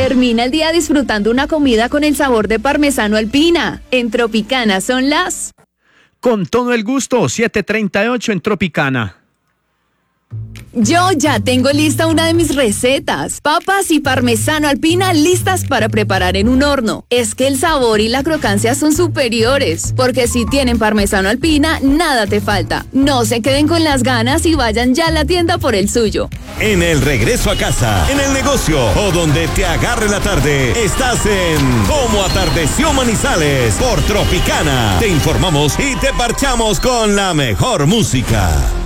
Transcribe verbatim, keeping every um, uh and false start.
Termina el día disfrutando una comida con el sabor de parmesano Alpina. En Tropicana son las... Con todo el gusto, siete treinta y ocho en Tropicana. Yo ya tengo lista una de mis recetas. Papas y parmesano Alpina listas para preparar en un horno. Es que el sabor y la crocancia son superiores, porque si tienen parmesano Alpina, nada te falta. No se queden con las ganas y vayan ya a la tienda por el suyo. En el regreso a casa, en el negocio o donde te agarre la tarde, estás en Cómo Atardeció Manizales por Tropicana. Te informamos y te parchamos con la mejor música.